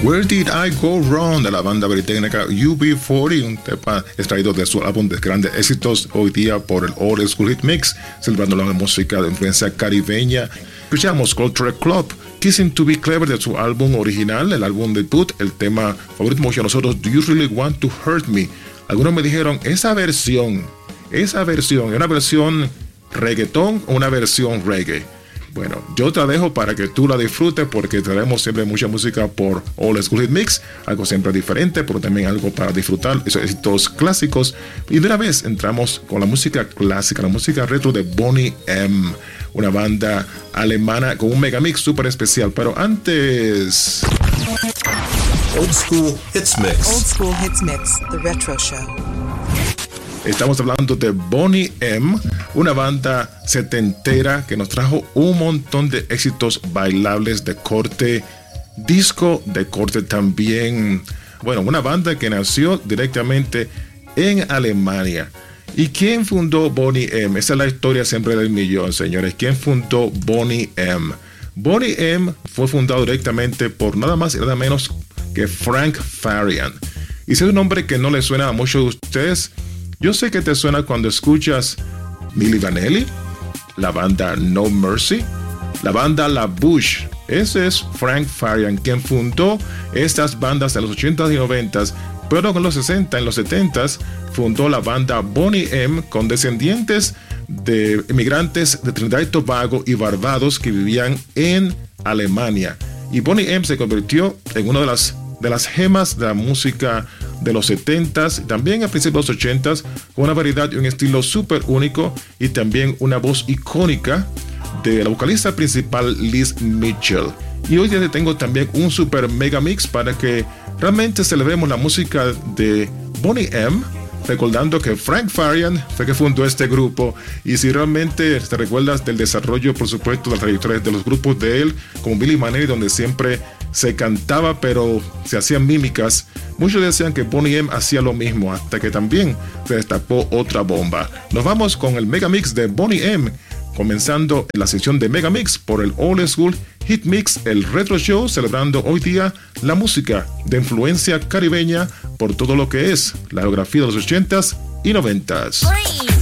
Where Did I Go Wrong, de la banda británica UB40, un tema extraído de su álbum de grandes éxitos hoy día por el Old School Hit Mix, celebrando la música de influencia caribeña. Escuchamos Culture Club, Kissing to Be Clever, de su álbum original, el álbum debut, el tema favorito mucho de nosotros, Do You Really Want to Hurt Me. Algunos me dijeron, esa versión, ¿es una versión reggaetón o una versión reggae? Bueno, yo te la dejo para que tú la disfrutes, porque traemos siempre mucha música por Old School Hit Mix, algo siempre diferente, pero también algo para disfrutar, esos éxitos clásicos. Y de una vez entramos con la música clásica, la música retro de Boney M, una banda alemana con un megamix súper especial. Pero antes... Old School Hits Mix. Old School Hits Mix, The Retro Show. Estamos hablando de Boney M, una banda setentera que nos trajo un montón de éxitos bailables de corte disco, de corte también, bueno, una banda que nació directamente en Alemania. ¿Y quién fundó Boney M? Esa es la historia siempre del millón, señores. ¿Quién fundó Boney M? Boney M fue fundado directamente por nada más y nada menos que Frank Farian. Y si es un nombre que no le suena a muchos de ustedes, yo sé que te suena cuando escuchas Milli Vanilli, la banda No Mercy, la banda La Bouche. Ese es Frank Farian, quien fundó estas bandas en los 80s y 90s, pero en los 60, en los 70s, fundó la banda Boney M con descendientes de inmigrantes de Trinidad y Tobago y Barbados que vivían en Alemania. Y Boney M se convirtió en una de las gemas de la música de los 70s, también a principios de los 80s, con una variedad y un estilo súper único, y también una voz icónica de la vocalista principal Liz Mitchell. Y hoy día te tengo también un super mega mix para que realmente celebremos la música de Boney M, recordando que Frank Farian fue que fundó este grupo. Y si realmente te recuerdas del desarrollo, por supuesto, de la trayectoria de los grupos de él, como Milli Vanilli, donde siempre se cantaba pero se hacían mímicas, muchos decían que Boney M hacía lo mismo, hasta que también se destapó otra bomba. Nos vamos con el megamix de Boney M, comenzando la sección de megamix por el Old School Hit Mix, el Retro Show, celebrando hoy día la música de influencia caribeña por todo lo que es la geografía de los 80s y 90s.